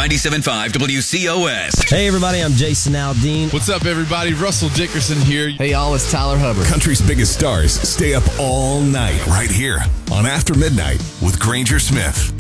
97.5 WCOS. Hey, everybody, I'm Jason Aldean. What's up, everybody? Russell Dickerson here. Hey, y'all, it's Tyler Hubbard. Country's biggest stars stay up all night right here on After Midnight with Granger Smith.